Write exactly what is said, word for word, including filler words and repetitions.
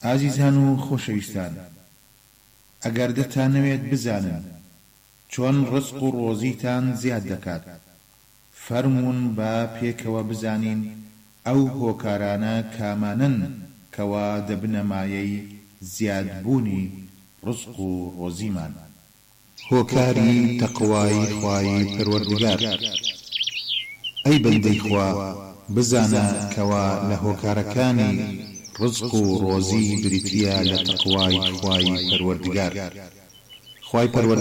ئازیزان و خۆشەویستان، ئەگەر دەتانەوێت بزانن چۆن ڕزق و ڕۆزیتان زیاد دەکات، فەرموون بە پێکەوە بزانین ئەو هۆکارانە کامانن کەوا دەبنە مایەی زیادبوونی ڕزق و ڕۆزیمان. هۆکاری تەقوای خوای پەروەردگار. ئەی بەندەی خوا، بزانە کەوا لە هۆکارەکانی ڕزق و ڕۆزی بریتیە لە تەقوای خوای پەروەردگار. خوای پەروەردگار